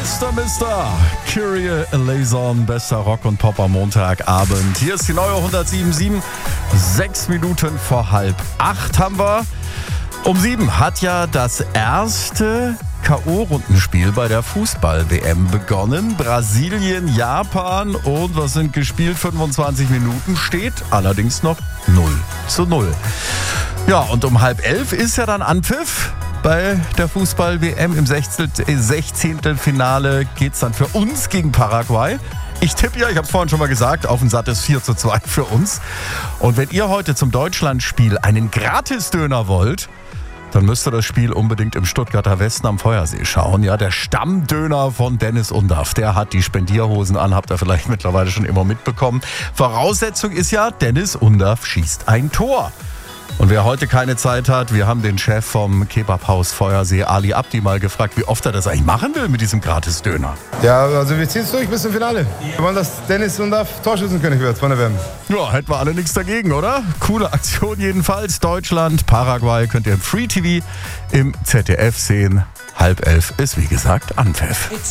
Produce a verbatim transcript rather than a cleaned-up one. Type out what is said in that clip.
Mister Mister Kyrie Eleison, bester Rock und Pop am Montagabend. Hier ist die neue hundertsieben Komma sieben. Sechs Minuten vor halb acht haben wir. Um sieben hat ja das erste K O-Rundenspiel bei der Fußball-W M begonnen. Brasilien, Japan und was sind gespielt? fünfundzwanzig Minuten, steht allerdings noch null zu null. Ja, und um halb elf ist ja dann Anpfiff. Bei der Fußball-W M im Sechzehntelfinale geht es dann für uns gegen Paraguay. Ich tippe ja, ich habe es vorhin schon mal gesagt, auf ein sattes vier zu zwei für uns. Und wenn ihr heute zum Deutschlandspiel einen Gratisdöner wollt, dann müsst ihr das Spiel unbedingt im Stuttgarter Westen am Feuersee schauen. Ja, der Stammdöner von Dennis Undaff, der hat die Spendierhosen an, habt ihr vielleicht mittlerweile schon immer mitbekommen. Voraussetzung ist ja, Dennis Undaff schießt ein Tor. Und wer heute keine Zeit hat, wir haben den Chef vom Kebabhaus Feuersee, Ali Abdi, mal gefragt, wie oft er das eigentlich machen will mit diesem Gratisdöner. Ja, also wir ziehen es durch bis zum Finale. Wir wollen, dass Dennis Undaff Torschützenkönig wird von der W M. Ja, hätten wir alle nichts dagegen, oder? Coole Aktion jedenfalls. Deutschland, Paraguay könnt ihr im Free T V im Z D F sehen. Halb elf ist wie gesagt Anpfiff.